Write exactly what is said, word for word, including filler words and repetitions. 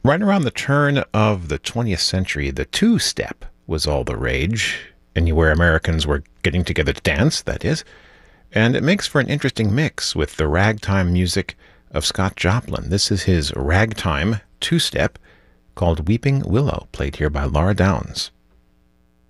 Right around the turn of the twentieth century, the two-step was all the rage, anywhere Americans were getting together to dance, that is, and it makes for an interesting mix with the ragtime music of Scott Joplin. This is his ragtime two-step called Weeping Willow, played here by Laura Downs.